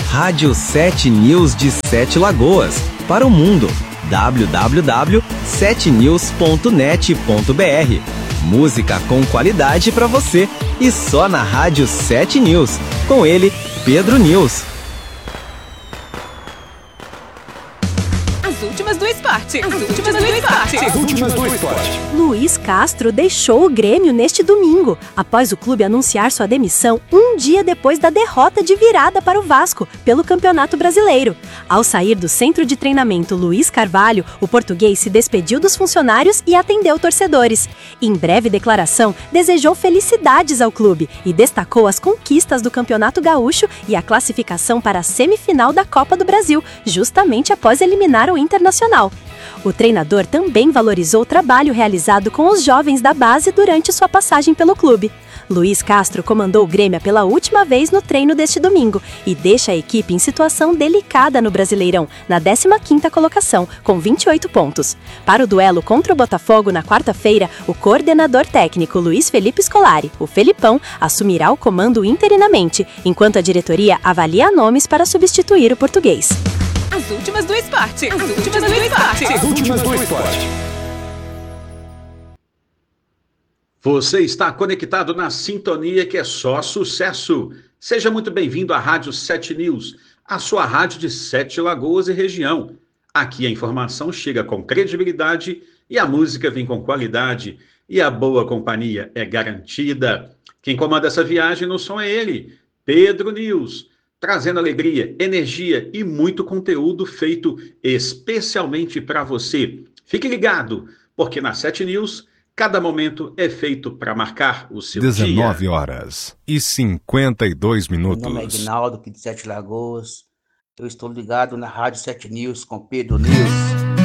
Rádio 7 News de Sete Lagoas, para o mundo. www.7news.net.br. Música com qualidade para você e só na Rádio 7 News. Com ele, Pedro News. As últimas do esporte. As últimas do esporte. As últimas do esporte. Luiz Castro deixou o Grêmio neste domingo, após o clube anunciar sua demissão um dia depois da derrota de virada para o Vasco pelo Campeonato Brasileiro. Ao sair do centro de treinamento Luiz Carvalho, o português se despediu dos funcionários e atendeu torcedores. Em breve declaração, desejou felicidades ao clube e destacou as conquistas do Campeonato Gaúcho e a classificação para a semifinal da Copa do Brasil, justamente após eliminar o Internacional. O treinador também valorizou o trabalho realizado com os jovens da base durante sua passagem pelo clube. Luiz Castro comandou o Grêmio pela última vez no treino deste domingo e deixa a equipe em situação delicada no Brasileirão, na 15ª colocação, com 28 pontos. Para o duelo contra o Botafogo na quarta-feira, o coordenador técnico Luiz Felipe Scolari, o Felipão, assumirá o comando interinamente, enquanto a diretoria avalia nomes para substituir o português. As últimas do esporte. As últimas do esporte. As últimas do esporte. Você está conectado na sintonia que é só sucesso. Seja muito bem-vindo à Rádio 7 News, a sua rádio de Sete Lagoas e região. Aqui a informação chega com credibilidade e a música vem com qualidade e a boa companhia é garantida. Quem comanda essa viagem no som é ele, Pedro News, trazendo alegria, energia e muito conteúdo feito especialmente para você. Fique ligado, porque na 7 News cada momento é feito para marcar o seu 19 horas e 52 minutos. Meu nome é Aguinaldo, aqui de Sete Lagoas. Eu estou ligado na Rádio 7 News com Pedro News.